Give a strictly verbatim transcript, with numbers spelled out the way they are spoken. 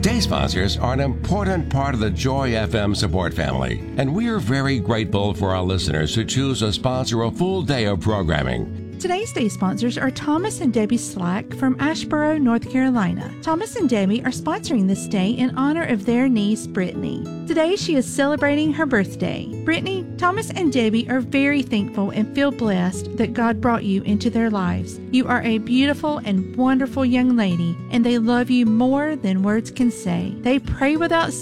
Day sponsors are an important part of the Joy F M support family, and we are very grateful for our listeners who choose to sponsor a full day of programming. Today's day sponsors are Thomas and Debbie Slack from Asheboro, North Carolina. Thomas and Debbie are sponsoring this day in honor of their niece, Brittany. Today she is celebrating her birthday. Brittany, Thomas and Debbie are very thankful and feel blessed that God brought you into their lives. You are a beautiful and wonderful young lady, and they love you more than words can say. They pray without